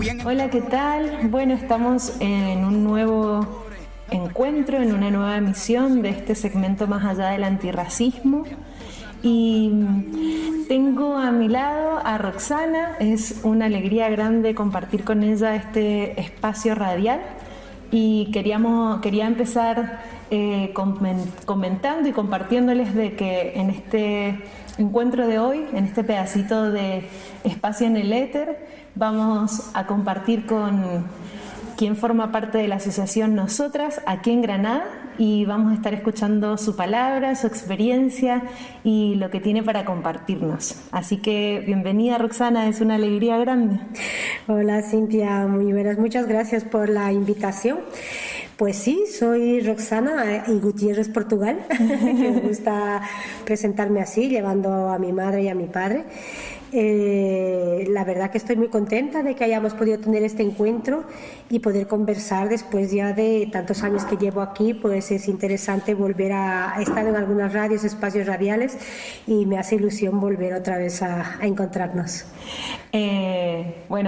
Hola, ¿qué tal? Bueno, estamos en un nuevo encuentro, en una nueva emisión de este segmento Más allá del antirracismo. Y tengo a mi lado a Roxana. Es una alegría grande compartir con ella este espacio radial. Y quería empezar comentando y compartiéndoles de que en este encuentro de hoy, en este pedacito de espacio en el éter, vamos a compartir con quien forma parte de la asociación Nosotras aquí en Granada, y vamos a estar escuchando su palabra, su experiencia y lo que tiene para compartirnos. Así que bienvenida, Roxana, es una alegría grande. Hola, Cintia, muy buenas, muchas gracias por la invitación. Pues sí, soy Roxana y Gutiérrez, Portugal. Me gusta presentarme así, llevando a mi madre y a mi padre. La verdad que estoy muy contenta de que hayamos podido tener este encuentro y poder conversar después ya de tantos años que llevo aquí. Pues es interesante volver a estar en algunas radios, espacios radiales, y me hace ilusión volver otra vez a encontrarnos. Bueno,